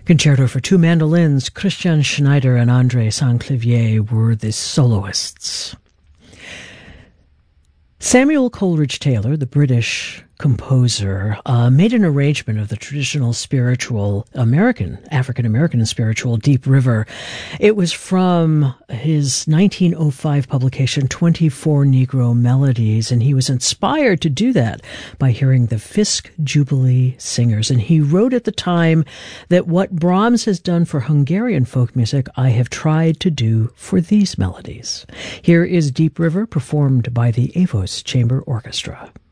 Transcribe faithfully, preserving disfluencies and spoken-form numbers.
Concerto for two mandolins, Christian Schneider and André Saint-Clavier were the soloists. Samuel Coleridge Taylor, the British composer, uh, made an arrangement of the traditional spiritual American, African-American spiritual Deep River. It was from his nineteen oh five publication, twenty-four Negro Melodies, and he was inspired to do that by hearing the Fisk Jubilee Singers. And he wrote at the time that what Brahms has done for Hungarian folk music, I have tried to do for these melodies. Here is Deep River, performed by the Avos Chamber Orchestra.